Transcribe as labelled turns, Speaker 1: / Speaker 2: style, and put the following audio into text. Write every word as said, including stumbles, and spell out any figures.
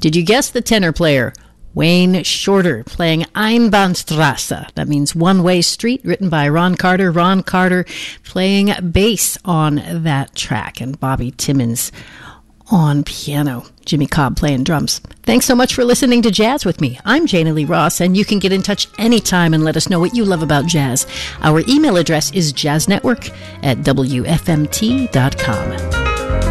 Speaker 1: Did you guess the tenor player? Wayne Shorter playing Einbahnstraße. That means One-Way Street, written by Ron Carter. Ron Carter playing bass on that track, and Bobby Timmons on piano. Jimmy Cobb playing drums. Thanks so much for listening to Jazz with me. I'm Jana Lee Ross, and you can get in touch anytime and let us know what you love about jazz. Our email address is jazznetwork at W F M T dot com.